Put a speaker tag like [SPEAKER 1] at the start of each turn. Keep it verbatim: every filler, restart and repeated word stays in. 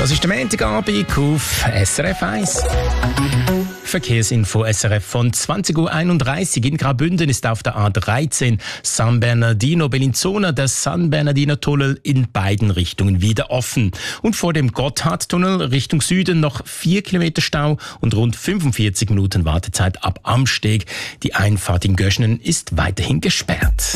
[SPEAKER 1] Das ist der Montagabend auf S R F eins. Verkehrsinfo S R F von zwanzig Uhr einunddreißig. In Graubünden ist auf der A dreizehn San Bernardino-Bellinzona der San Bernardino-Tunnel in beiden Richtungen wieder offen. Und vor dem Gotthardtunnel Richtung Süden noch vier Kilometer Stau und rund fünfundvierzig Minuten Wartezeit ab Amsteg. Die Einfahrt in Göschenen ist weiterhin gesperrt.